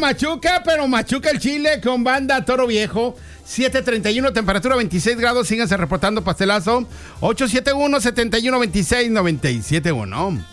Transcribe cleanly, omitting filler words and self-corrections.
machuca, pero machuca el chile con banda Toro Viejo. 7:31, temperatura 26 grados. Síganse reportando pastelazo. 871-7126-971.